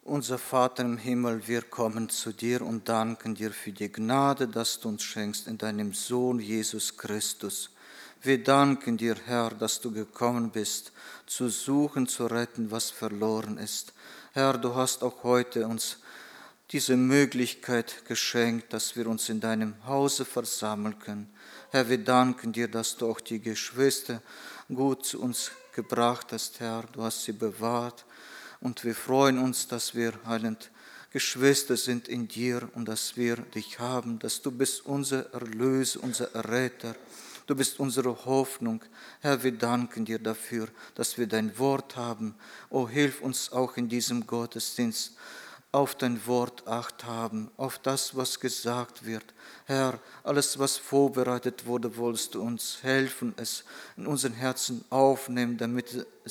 Unser Vater im Himmel, wir kommen zu dir und danken dir für die Gnade, dass du uns schenkst in deinem Sohn Jesus Christus. Wir danken dir, Herr, dass du gekommen bist, zu suchen, zu retten, was verloren ist. Herr, du hast auch heute uns diese Möglichkeit geschenkt, dass wir uns in deinem Hause versammeln können. Herr, wir danken dir, dass du auch die Geschwister gut zu uns gebracht hast, Herr. Du hast sie bewahrt. Und wir freuen uns, dass wir heiland Geschwister sind in dir und dass wir dich haben, dass du bist unser Erlöser, unser Erretter. Du bist unsere Hoffnung. Herr, wir danken dir dafür, dass wir dein Wort haben. O, hilf uns auch in diesem Gottesdienst auf dein Wort Acht haben, auf das, was gesagt wird. Herr, alles, was vorbereitet wurde, wolltest du uns helfen, es in unseren Herzen aufnehmen, damit